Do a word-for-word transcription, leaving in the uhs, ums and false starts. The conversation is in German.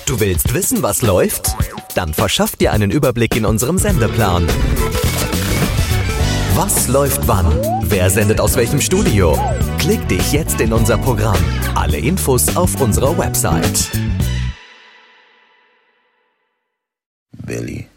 Du willst wissen, was läuft? Dann verschaff dir einen Überblick in unserem Sendeplan. Was läuft wann? Wer sendet aus welchem Studio? Klick dich jetzt in unser Programm. Alle Infos auf unserer Website. Billy.